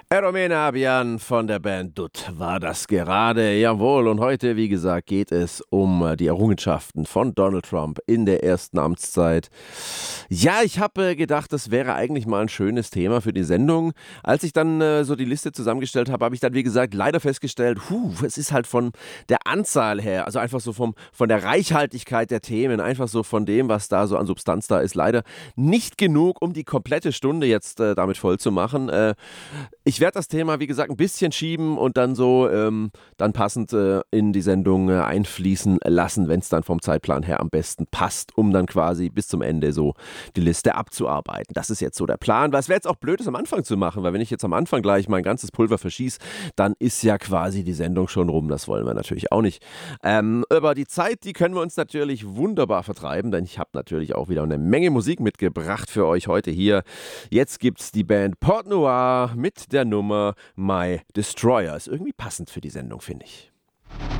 Eromena Abian von der Band Dutt war das gerade. Jawohl, und heute, wie gesagt, geht es um die Errungenschaften von Donald Trump in der ersten Amtszeit. Ja, ich habe gedacht, das wäre eigentlich mal ein schönes Thema für die Sendung. Als ich dann so die Liste zusammengestellt habe, habe ich dann, wie gesagt, leider festgestellt, es ist halt von der Anzahl her, also einfach so von der Reichhaltigkeit der Themen, einfach so von dem, was da so an Substanz da ist, leider nicht genug, um die komplette Stunde jetzt damit voll zu machen. Ich werde das Thema, wie gesagt, ein bisschen schieben und dann so dann passend in die Sendung einfließen lassen, wenn es dann vom Zeitplan her am besten passt, um dann quasi bis zum Ende so die Liste abzuarbeiten. Das ist jetzt so der Plan, weil es wäre jetzt auch blöd, das am Anfang zu machen, weil wenn ich jetzt am Anfang gleich mein ganzes Pulver verschieße, dann ist ja quasi die Sendung schon rum. Das wollen wir natürlich auch nicht. Aber die Zeit, die können wir uns natürlich wunderbar vertreiben, denn ich habe natürlich auch wieder eine Menge Musik mitgebracht für euch heute hier. Jetzt gibt's die Band Port Noir mit der Nummer My Destroyer. Ist irgendwie passend für die Sendung, finde ich.